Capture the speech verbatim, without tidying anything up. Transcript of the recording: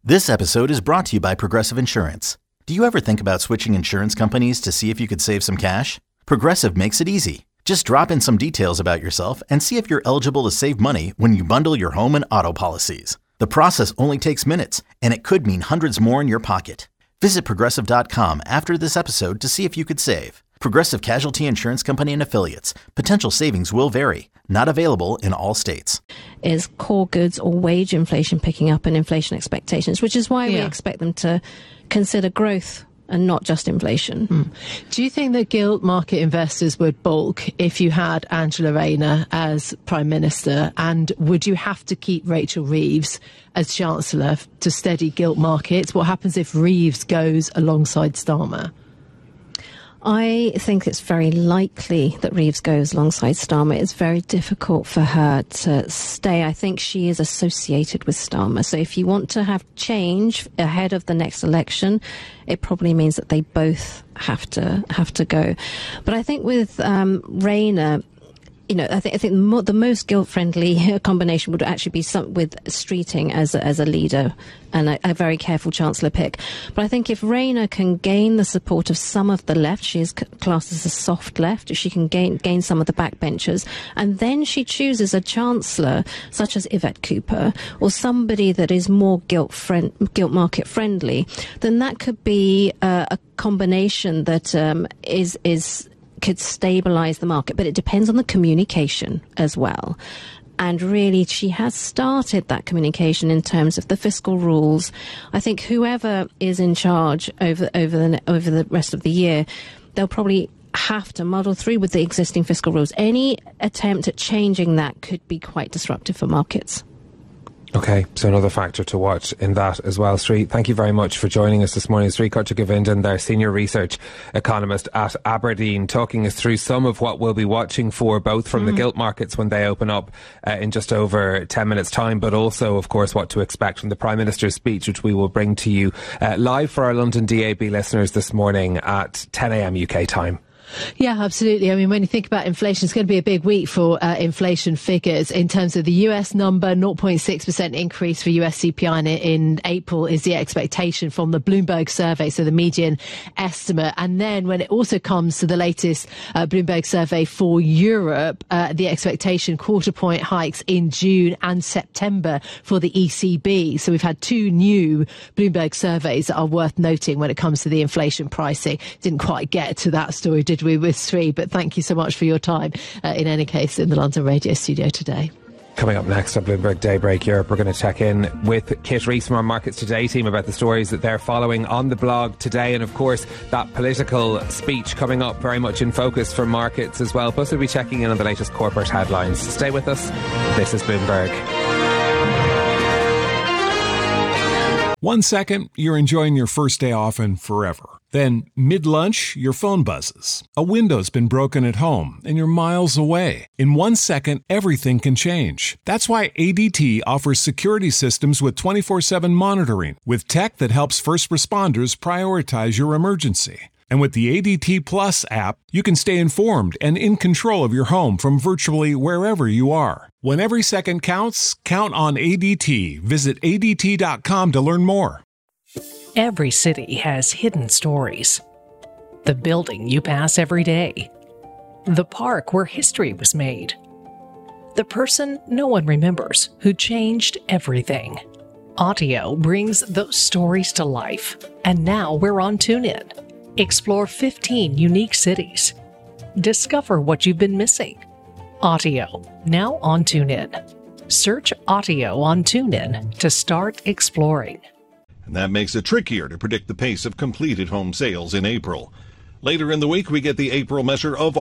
This episode is brought to you by Progressive Insurance. Do you ever think about switching insurance companies to see if you could save some cash? Progressive makes it easy. Just drop in some details about yourself and see if you're eligible to save money when you bundle your home and auto policies. The process only takes minutes, and it could mean hundreds more in your pocket. Visit Progressive dot com after this episode to see if you could save. Progressive Casualty Insurance Company and Affiliates. Potential savings will vary. Not available in all states. Is core goods or wage inflation picking up and inflation expectations, which is why yeah. we expect them to consider growth and not just inflation. Hmm. Do you think that gilt market investors would balk if you had Angela Rayner as Prime Minister? And would you have to keep Rachel Reeves as Chancellor to steady gilt markets? What happens if Reeves goes alongside Starmer? I think it's very likely that Reeves goes alongside Starmer. It's very difficult for her to stay. I think she is associated with Starmer. So if you want to have change ahead of the next election, it probably means that they both have to have to go. But I think with um, Rayner, you know, I think I think mo- the most gilt-friendly combination would actually be some with Streeting as a, as a leader and a, a very careful Chancellor pick. But I think if Rayner can gain the support of some of the left, she is c- classed as a soft left, if she can gain gain some of the backbenchers, and then she chooses a Chancellor such as Yvette Cooper or somebody that is more gilt friend, gilt market friendly, then that could be uh, a combination that um, is is. could stabilise the market, but it depends on the communication as well. And really, she has started that communication in terms of the fiscal rules. I think whoever is in charge over over the over the rest of the year, they'll probably have to muddle through with the existing fiscal rules. Any attempt at changing that could be quite disruptive for markets. Okay, so another factor to watch in that as well. Sri, thank you very much for joining us this morning. Sri Kutchagovindan, their senior research economist at Aberdeen, talking us through some of what we'll be watching for, both from mm. the gilt markets when they open up uh, in just over ten minutes' time, but also, of course, what to expect from the Prime Minister's speech, which we will bring to you uh, live for our London D A B listeners this morning at ten a.m. U K time. Yeah, absolutely. I mean, when you think about inflation, it's going to be a big week for uh, inflation figures. In terms of the U S number, zero point six percent increase for U S C P I in, in April is the expectation from the Bloomberg survey, so the median estimate. And then when it also comes to the latest uh, Bloomberg survey for Europe, uh, the expectation quarter point hikes in June and September for the E C B. So we've had two new Bloomberg surveys that are worth noting when it comes to the inflation pricing. Didn't quite get to that story, did we, with Sri? But thank you so much for your time, uh, in any case, in the London Radio studio today. Coming up next on Bloomberg Daybreak Europe, we're going to check in with Kit Rees from our Markets Today team about the stories that they're following on the blog today. And of course, that political speech coming up very much in focus for markets as well. Plus, we'll be checking in on the latest corporate headlines. Stay with us. This is Bloomberg. One second, you're enjoying your first day off and forever. Then, mid-lunch, your phone buzzes. A window's been broken at home, and you're miles away. In one second, everything can change. That's why A D T offers security systems with twenty-four seven monitoring, with tech that helps first responders prioritize your emergency. And with the A D T Plus app, you can stay informed and in control of your home from virtually wherever you are. When every second counts, count on A D T. Visit A D T dot com to learn more. Every city has hidden stories. The building you pass every day. The park where history was made. The person no one remembers who changed everything. Audio brings those stories to life. And now we're on TuneIn. Explore fifteen unique cities. Discover what you've been missing. Audio, now on TuneIn. Search Audio on TuneIn to start exploring. And that makes it trickier to predict the pace of completed home sales in April. Later in the week, we get the April measure of